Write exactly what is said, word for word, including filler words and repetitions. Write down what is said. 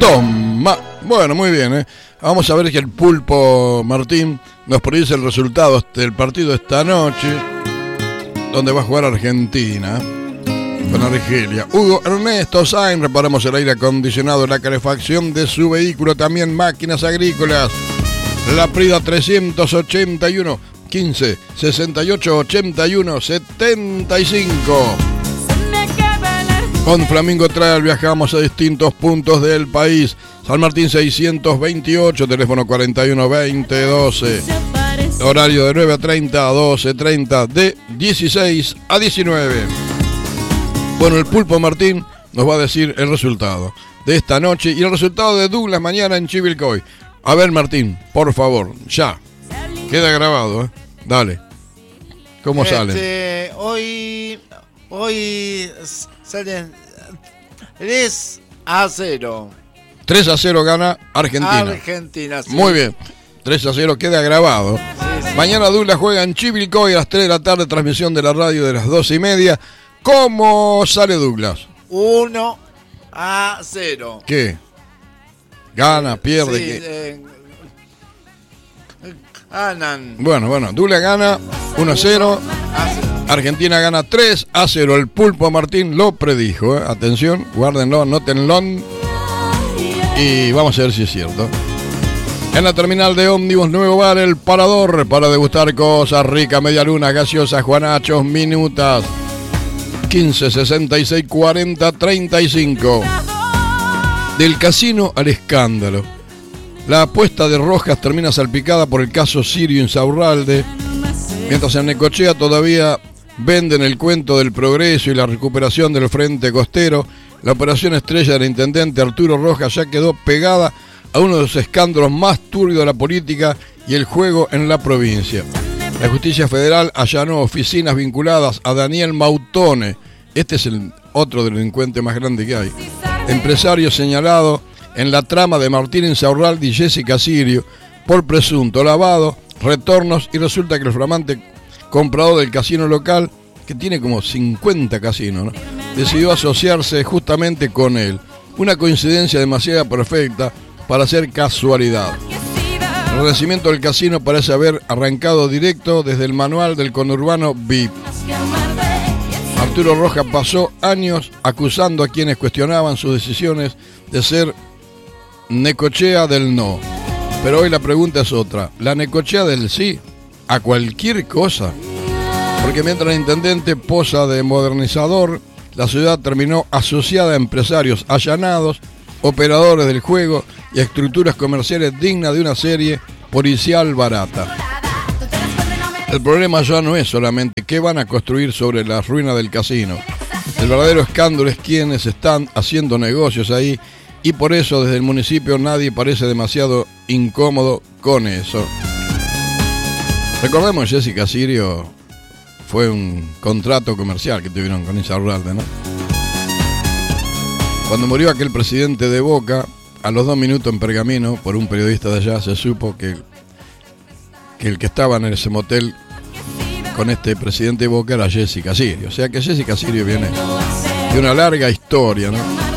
Toma. Bueno, muy bien, ¿eh? Vamos a ver que el Pulpo Martín nos predice el resultado del partido esta noche, donde va a jugar Argentina con Argelia. Hugo Ernesto Sainz, reparamos el aire acondicionado, la calefacción de su vehículo, también máquinas agrícolas. La Prida trescientos ochenta y uno, quince, sesenta y ocho, ochenta y uno, setenta y cinco. Con Flamingo Trail viajamos a distintos puntos del país. San Martín seiscientos veintiocho, teléfono cuarenta y uno, veinte, doce. Horario de nueve a treinta a doce treinta, de dieciséis a diecinueve. Bueno, el Pulpo Martín nos va a decir el resultado de esta noche y el resultado de Douglas mañana en Chivilcoy. A ver, Martín, por favor, ya. Queda grabado, ¿eh? Dale. ¿Cómo este, sale? Hoy, hoy salen tres a cero. tres a cero gana Argentina. Argentina, sí. Muy bien. tres a cero queda grabado. Sí, sí. Mañana Douglas juega en Chivilcoy a las tres de la tarde, transmisión de la radio de las doce y media. ¿Cómo sale Douglas? uno a cero. ¿Qué? ¿Gana, pierde? Sí, ¿Qué? eh, ganan. Bueno, bueno, Douglas gana uno a cero. Argentina gana tres a cero. El Pulpo Martín lo predijo, ¿eh? Atención, guárdenlo, anótenlo. Y vamos a ver si es cierto. En la terminal de ómnibus Nuevo Bar, El Parador, para degustar cosas ricas, medialunas, gaseosas, juanachos, minutas. quince, sesenta y seis, cuarenta, treinta y cinco. Del casino al escándalo. La apuesta de Rojas termina salpicada por el caso Sirio Insaurralde, mientras en Necochea todavía venden el cuento del progreso y la recuperación del frente costero. La operación estrella del intendente Arturo Rojas ya quedó pegada a uno de los escándalos más turbios de la política y el juego en la provincia. La justicia federal allanó oficinas vinculadas a Daniel Mautone. Este es el otro delincuente más grande que hay. Empresario señalado en la trama de Martín Insaurralde y Jessica Sirio por presunto lavado, retornos, y resulta que el flamante comprador del casino local, que tiene como cincuenta casinos, ¿no?, decidió asociarse justamente con él. Una coincidencia demasiado perfecta para ser casualidad. El renacimiento del casino parece haber arrancado directo desde el manual del conurbano V I P. Arturo Rojas pasó años acusando a quienes cuestionaban sus decisiones de ser Necochea del no. Pero hoy la pregunta es otra. ¿La Necochea del sí a cualquier cosa? Porque mientras el intendente posa de modernizador, la ciudad terminó asociada a empresarios allanados, operadores del juego y a estructuras comerciales dignas de una serie policial barata. El problema ya no es solamente qué van a construir sobre las ruinas del casino. El verdadero escándalo es quienes están haciendo negocios ahí, y por eso desde el municipio nadie parece demasiado incómodo con eso. Recordemos que Jessica Sirio fue un contrato comercial que tuvieron con Insaurralde, ¿no? Cuando murió aquel presidente de Boca, a los dos minutos en Pergamino, por un periodista de allá, se supo que, que el que estaba en ese motel con este presidente de Boca era Jessica Sirio. O sea que Jessica Sirio viene de una larga historia, ¿no?